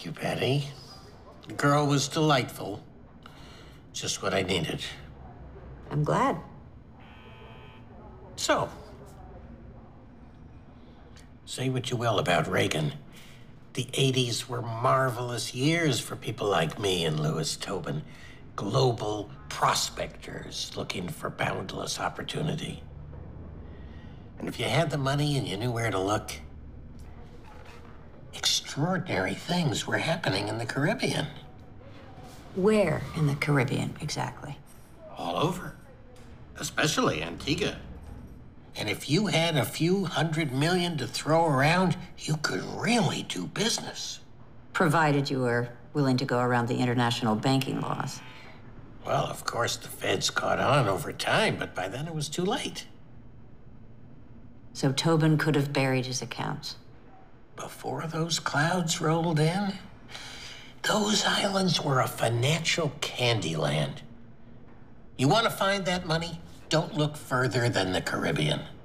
Thank you, Patty. The girl was delightful. Just what I needed. I'm glad. So, say what you will about Reagan. The 80s were marvelous years for people like me and Lewis Tobin. Global prospectors looking for boundless opportunity. And if you had the money and you knew where to look, extraordinary things were happening in the Caribbean. Where in the Caribbean, exactly? All over, especially Antigua. And if you had a few $100 million to throw around, you could really do business. Provided you were willing to go around the international banking laws. Well, of course, the feds caught on over time, but by then it was too late. So Tobin could have buried his accounts. Before those clouds rolled in, those islands were a financial candy land. You want to find that money? Don't look further than the Caribbean.